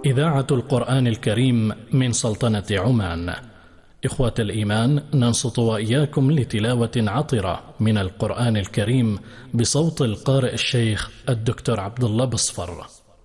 إذاعة القرآن الكريم من سلطنة عمان. إخوة الإيمان، ننصت وإياكم لتلاوة عطرة من القرآن الكريم بصوت القارئ الشيخ الدكتور عبد الله بصفر.